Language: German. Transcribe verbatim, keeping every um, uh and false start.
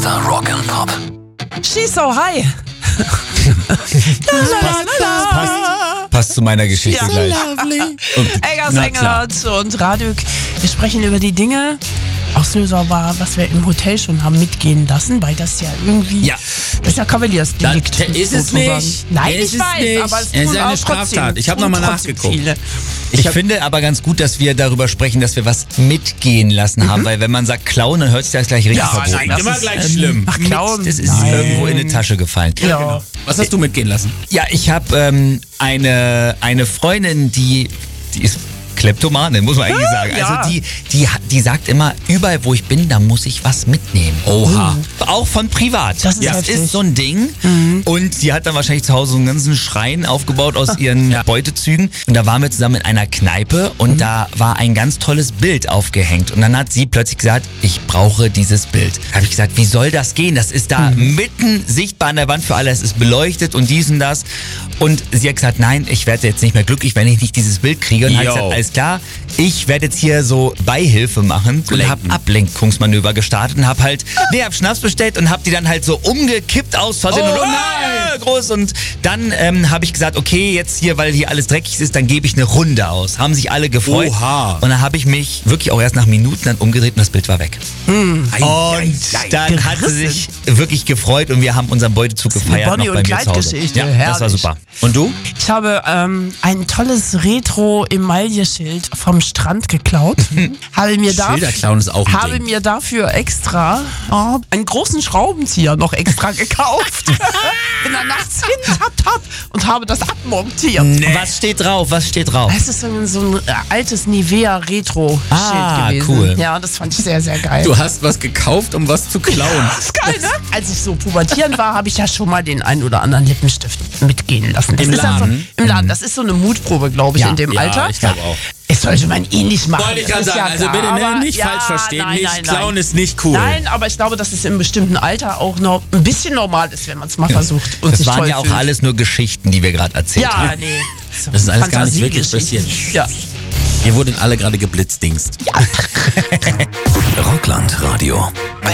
Mr. Rock'n'Pop. She's so high. Passt, passt zu meiner Geschichte Ja. gleich. Eggers Na klar. Engelhardt und Raduk. Wir sprechen über die Dinge. Auslöser war, was wir im Hotel schon haben mitgehen lassen, weil das ja irgendwie. Ja. Das ist ja Kavaliersdelikt. Das ist es sozusagen. nicht. Nein, Ist ich es weiß, nicht. aber es, Es ist tun eine auch Straftat. trotzdem, Ich hab tun noch mal trotzdem nachgeguckt. viele. Ich finde aber ganz gut, dass wir darüber sprechen, dass wir was mitgehen lassen haben, weil wenn man sagt klauen, dann hört sich das gleich richtig Ja, verboten nein, an. immer ist, gleich ähm, schlimm. Ach, klauen. Das ist Nein. irgendwo in eine Tasche gefallen. Ja. Was hast du mitgehen lassen? Ja, ich habe ähm, eine, eine Freundin, die, die ist Kleptomane, muss man eigentlich sagen. ja. Also die, die, hat- die sagt immer, überall wo ich bin, da muss ich was mitnehmen. Oha. Auch von privat. Das ist das heftig. ist so ein Ding. Und sie hat dann wahrscheinlich zu Hause so einen ganzen Schrein aufgebaut aus ihren Beutezügen. Und da waren wir zusammen in einer Kneipe und da war ein ganz tolles Bild aufgehängt. Und dann hat sie plötzlich gesagt, ich brauche dieses Bild. Da habe ich gesagt, wie soll das gehen? Das ist da mitten sichtbar an der Wand für alle. Es ist beleuchtet und dies und das. Und sie hat gesagt, nein, ich werde jetzt nicht mehr glücklich, wenn ich nicht dieses Bild kriege. Und hat Yo. gesagt, alles klar, ich werde jetzt hier so Beihilfe machen und Lenken. habe Ablenkungsmanöver gestartet und habe halt, nee, hab Schnaps bestellt und habe die dann halt so umgekippt aus Versehen Oh und nein! äh, groß und dann ähm, habe ich gesagt, okay, jetzt hier, weil hier alles dreckig ist, dann gebe ich eine Runde aus. Haben sich alle gefreut. Oha. Und dann habe ich mich wirklich auch erst nach Minuten dann umgedreht und das Bild war weg. Und dann hat sie sich wirklich gefreut und wir haben unseren Beutezug gefeiert Bonnie noch bei und mir zu Hause. Clyde-Geschichte, Ja, das war herrlich. super. Und du? Ich habe ähm, ein tolles Retro-Emaille-Schild vom Strand geklaut. habe mir dafür, Schilderklauen ist auch ein habe Ding. mir dafür extra oh, einen großen Schraubenzieher noch extra gekauft. Bin dann nachts hin tap, tap, und habe das abmontiert. Was steht drauf? Was steht drauf? Es ist so ein, so ein äh, altes Nivea-Retro-Schild Ah, gewesen. cool. Ja, das fand ich sehr, sehr geil. Du hast was gekauft, um was zu klauen. Das ist geil, ne? Als ich so pubertieren war, habe ich ja schon mal den einen oder anderen Lippenstift mitgehen lassen. Das Im ist ja so, Laden? Im Laden. Das ist so eine Mutprobe, glaube ich, Ja. in dem Ja, Alter. ich glaube auch. Es sollte man eh nicht machen. Wollte ich das gerade ist sagen, ja also klar, bitte ne, aber- nicht ja, falsch verstehen. nein, nicht nein, klauen nein. ist nicht cool. Nein, aber ich glaube, dass es im bestimmten Alter auch noch ein bisschen normal ist, wenn man es mal versucht. Und Das sich waren toll ja auch fühlt. alles nur Geschichten, die wir gerade erzählt haben. Ja, nee. So Das ist alles gar nicht wirklich Fantasiegeschichten. passiert. Ja. Wir wurden alle gerade geblitzdingst. Rockland Radio.